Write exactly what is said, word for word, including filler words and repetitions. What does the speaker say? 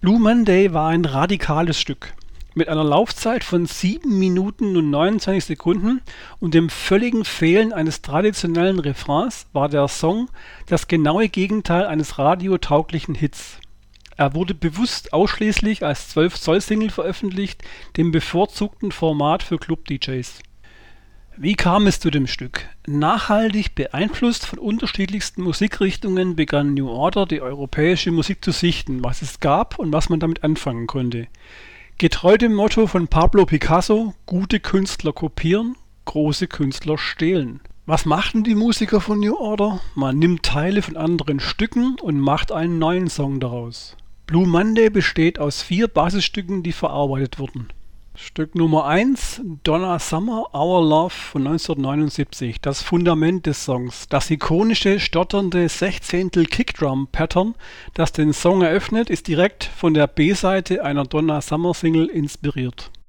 Blue Monday war ein radikales Stück. Mit einer Laufzeit von sieben Minuten und neunundzwanzig Sekunden und dem völligen Fehlen eines traditionellen Refrains war der Song das genaue Gegenteil eines radiotauglichen Hits. Er wurde bewusst ausschließlich als zwölf Zoll Single veröffentlicht, dem bevorzugten Format für Club-D Js. Wie kam es zu dem Stück? Nachhaltig beeinflusst von unterschiedlichsten Musikrichtungen begann New Order die europäische Musik zu sichten, was es gab und was man damit anfangen konnte. Getreu dem Motto von Pablo Picasso: gute Künstler kopieren, große Künstler stehlen. Was machten die Musiker von New Order? Man nimmt Teile von anderen Stücken und macht einen neuen Song daraus. Blue Monday besteht aus vier Basisstücken, die verarbeitet wurden. Stück Nummer eins, Donna Summer, Our Love von neunzehnhundertneunundsiebzig, das Fundament des Songs. Das ikonische, stotternde Sechzehntel-Kickdrum-Pattern, das den Song eröffnet, ist direkt von der B-Seite einer Donna Summer Single inspiriert.